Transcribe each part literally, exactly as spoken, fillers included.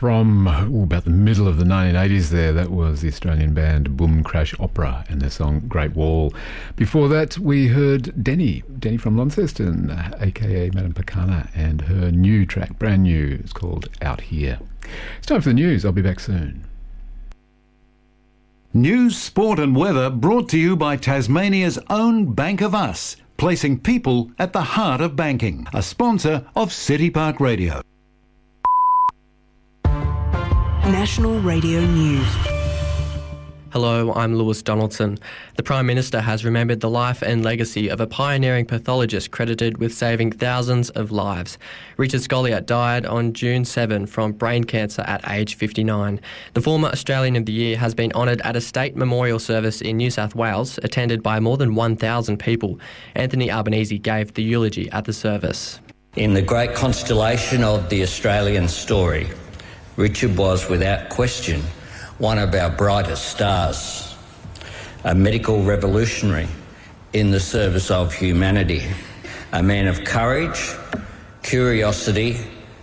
from ooh, about the middle of the nineteen eighties there. That was the Australian band Boom Crash Opera and their song Great Wall. Before that, we heard Denny, Denny from Launceston, aka Madame Pacana, and her new track, brand new. It's called Out Here. It's time for the news. I'll be back soon. News, sport and weather brought to you by Tasmania's own Bank of Us, placing people at the heart of banking. A sponsor of City Park Radio. National Radio News. Hello, I'm Lewis Donaldson. The Prime Minister has remembered the life and legacy of a pioneering pathologist credited with saving thousands of lives. Richard Scolyer died on June seventh from brain cancer at age fifty-nine. The former Australian of the Year has been honoured at a state memorial service in New South Wales, attended by more than one thousand people. Anthony Albanese gave the eulogy at the service. In the great constellation of the Australian story, Richard was, without question, one of our brightest stars, a medical revolutionary in the service of humanity, a man of courage, curiosity,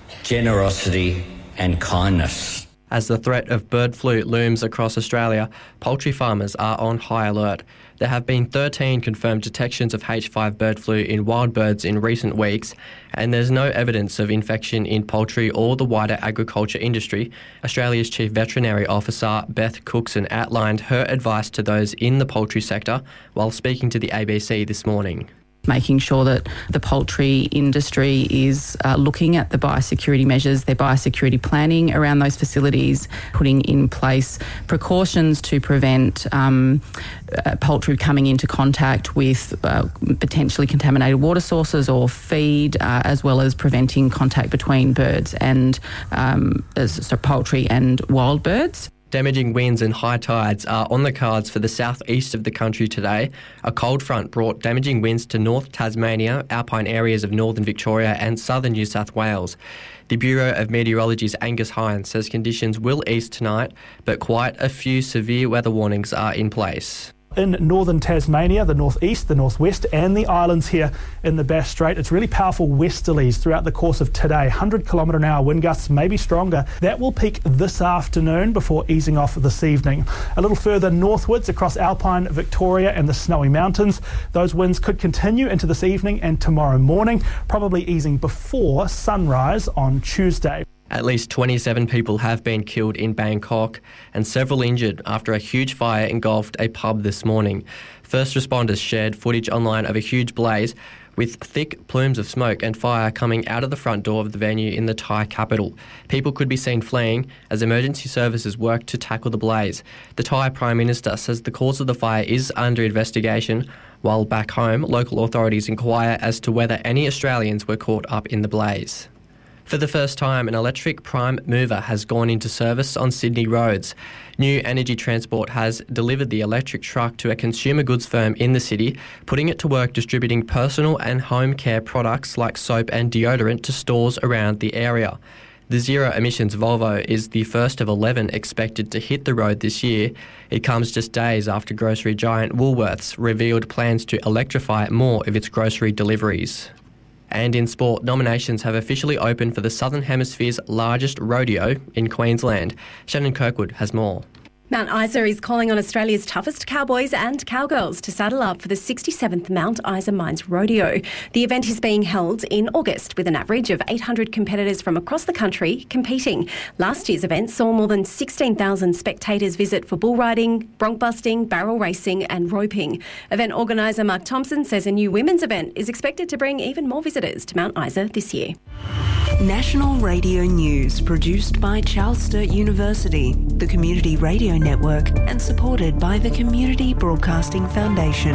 generosity and kindness. As the threat of bird flu looms across Australia, poultry farmers are on high alert. There have been thirteen confirmed detections of H five bird flu in wild birds in recent weeks, and there's no evidence of infection in poultry or the wider agriculture industry. Australia's Chief Veterinary Officer, Beth Cookson, outlined her advice to those in the poultry sector while speaking to the A B C this morning. Making sure that the poultry industry is uh, looking at the biosecurity measures, their biosecurity planning around those facilities, putting in place precautions to prevent um, uh, poultry coming into contact with uh, potentially contaminated water sources or feed, uh, as well as preventing contact between birds and um, so poultry and wild birds. Damaging winds and high tides are on the cards for the southeast of the country today. A cold front brought damaging winds to North Tasmania, alpine areas of northern Victoria and southern New South Wales. The Bureau of Meteorology's Angus Hines says conditions will ease tonight, but quite a few severe weather warnings are in place. In northern Tasmania, the northeast, the northwest and the islands here in the Bass Strait, it's really powerful westerlies throughout the course of today. one hundred kilometre an hour wind gusts, maybe stronger. That will peak this afternoon before easing off this evening. A little further northwards across alpine Victoria and the Snowy Mountains, those winds could continue into this evening and tomorrow morning, probably easing before sunrise on Tuesday. At least twenty-seven people have been killed in Bangkok and several injured after a huge fire engulfed a pub this morning. First responders shared footage online of a huge blaze with thick plumes of smoke and fire coming out of the front door of the venue in the Thai capital. People could be seen fleeing as emergency services work to tackle the blaze. The Thai Prime Minister says the cause of the fire is under investigation, while back home, local authorities inquire as to whether any Australians were caught up in the blaze. For the first time, an electric prime mover has gone into service on Sydney roads. New Energy Transport has delivered the electric truck to a consumer goods firm in the city, putting it to work distributing personal and home care products like soap and deodorant to stores around the area. The zero-emissions Volvo is the first of eleven expected to hit the road this year. It comes just days after grocery giant Woolworths revealed plans to electrify more of its grocery deliveries. And in sport, nominations have officially opened for the Southern Hemisphere's largest rodeo in Queensland. Shannon Kirkwood has more. Mount Isa is calling on Australia's toughest cowboys and cowgirls to saddle up for the sixty-seventh Mount Isa Mines Rodeo. The event is being held in August with an average of eight hundred competitors from across the country competing. Last year's event saw more than sixteen thousand spectators visit for bull riding, bronc busting, barrel racing and roping. Event organiser Mark Thompson says a new women's event is expected to bring even more visitors to Mount Isa this year. National Radio News, produced by Charles Sturt University, the Community Radio Network, and supported by the Community Broadcasting Foundation.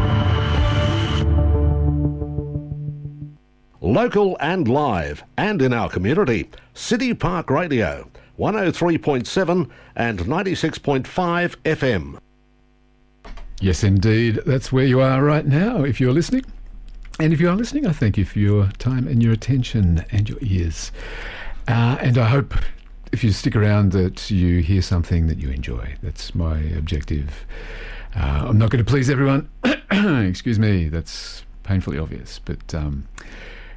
Local and live, and in our community, City Park Radio, one oh three point seven and ninety-six point five F M. Yes, indeed. That's where you are right now, if you're listening. And if you are listening, I thank you for your time and your attention and your ears. Uh, and I hope if you stick around that you hear something that you enjoy. That's my objective. Uh, I'm not going to please everyone. Excuse me, that's painfully obvious. But um,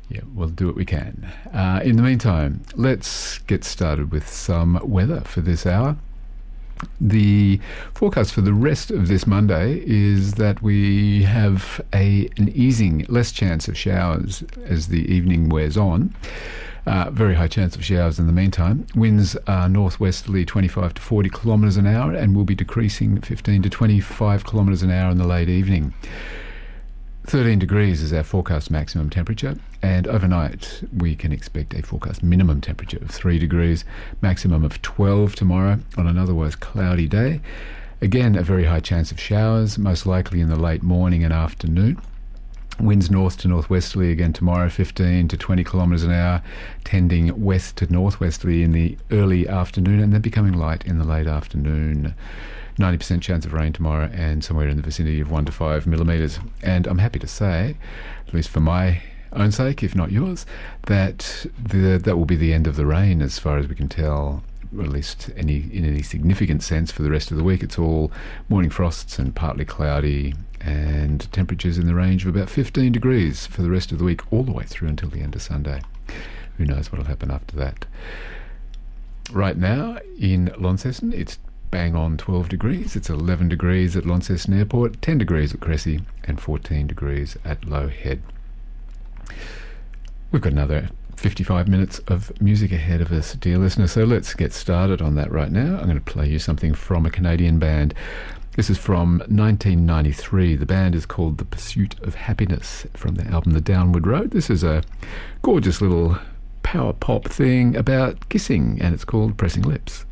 Yeah, we'll do what we can. Uh, in the meantime, let's get started with some weather for this hour. The forecast for the rest of this Monday is that we have a an easing, less chance of showers as the evening wears on. Uh, very high chance of showers in the meantime. Winds are northwesterly twenty-five to forty kilometres an hour and will be decreasing fifteen to twenty-five kilometres an hour in the late evening. thirteen degrees is our forecast maximum temperature, and overnight we can expect a forecast minimum temperature of three degrees, maximum of twelve tomorrow on an otherwise cloudy day. Again, a very high chance of showers, most likely in the late morning and afternoon. Winds north to northwesterly again tomorrow, fifteen to twenty kilometres an hour, tending west to northwesterly in the early afternoon and then becoming light in the late afternoon. ninety percent chance of rain tomorrow and somewhere in the vicinity of one to five millimetres. And I'm happy to say, at least for my own sake, if not yours, that the, that will be the end of the rain as far as we can tell, or at least any in any significant sense for the rest of the week. It's all morning frosts and partly cloudy and temperatures in the range of about fifteen degrees for the rest of the week, all the way through until the end of Sunday. Who knows what will happen after that. Right now in Launceston, it's bang on twelve degrees. It's eleven degrees at Launceston Airport, ten degrees at Cressy, and fourteen degrees at Low Head. We've got another fifty-five minutes of music ahead of us, dear listener, so let's get started on that right now. I'm going to play you something from a Canadian band. This is from nineteen ninety-three. The band is called The Pursuit of Happiness, from the album The Downward Road. This is a gorgeous little power pop thing about kissing, and it's called Pressing Lips.